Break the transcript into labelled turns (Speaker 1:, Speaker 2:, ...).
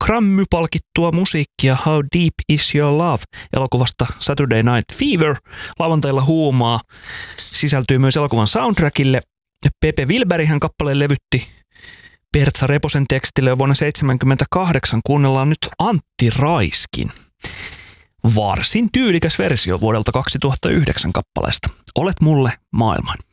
Speaker 1: Grammy-palkittua musiikkia How Deep Is Your Love elokuvasta Saturday Night Fever. Lauantailla huumaa sisältyy myös elokuvan soundtrackille. Pepe Wilberihän kappaleen levytti Pertsa Reposen tekstille vuonna 1978. Kuunnellaan nyt Antti Raiskin varsin tyylikäs versio vuodelta 2009 kappaleesta Olet mulle maailman.